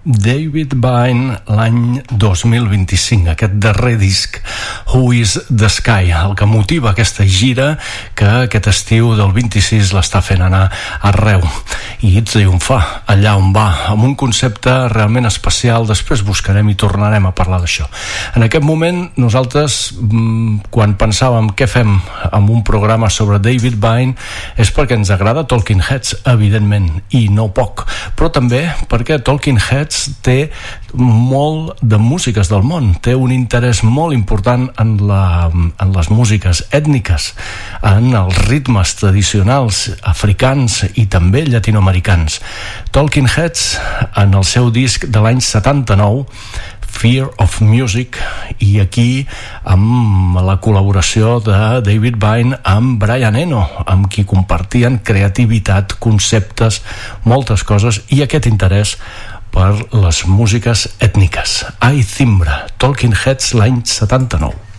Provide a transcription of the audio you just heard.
David Byrne l'any 2025, aquest darrer disc Who is the Sky, el que motiva aquesta gira que aquest estiu del 26 l'està fent anar arreu i triomfar allà on va, amb un concepte realment especial. Després buscarem i tornarem a parlar d'això. En aquest moment nosaltres, quan pensàvem què fem amb un programa sobre David Byrne, és perquè ens agrada Talking Heads, evidentment, i no poc, però també perquè Talking Heads té molt de músiques del món, té un interès molt important en les músiques ètniques, en els ritmes tradicionals africans i també llatinoamericans. Talking Heads, en el seu disc de l'any 79, Fear of Music, i aquí amb la col·laboració de David Byrne amb Brian Eno, amb qui compartien creativitat, conceptes, moltes coses, i aquest interès per les músiques ètniques. Ai, Zimbra, Talking Heads, l'any 79.